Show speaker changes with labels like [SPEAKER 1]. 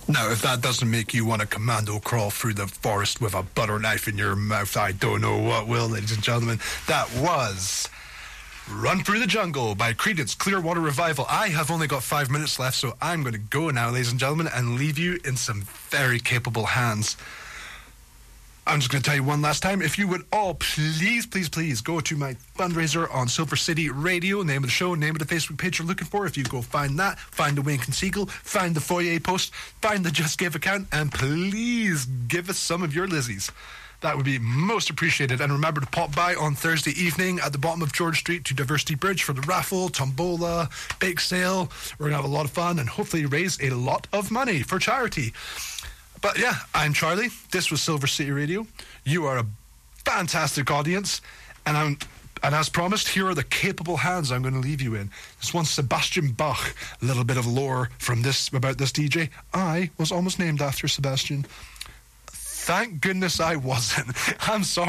[SPEAKER 1] Now, if that doesn't make you want to commando crawl through the forest with a butter knife in your mouth, I don't know what will, ladies and gentlemen. That was Run Through the Jungle by Creedence Clearwater Revival. I have only got 5 minutes left, so I'm going to go now, ladies and gentlemen, and leave you in some very capable hands. I'm just going to tell you one last time, if you would all please go to my fundraiser on Silver City Radio, name of the show, name of the Facebook page you're looking for. If you go find that, find the Wayne Consigle, find the Foyer post, find the Just Give account, and please give us some of your Lizzies. That would be most appreciated. And remember to pop by on Thursday evening at the bottom of George Street to Diversity Bridge for the raffle, tombola, bake sale. We're going to have a lot of fun and hopefully raise a lot of money for charity. But yeah, I'm Charlie. This was Silver City Radio. You are a fantastic audience. And as promised, here are the capable hands I'm going to leave you in. This one's Sebastian Bach. A little bit of lore from about this DJ. I was almost named after Sebastian. Thank goodness I wasn't. I'm sorry.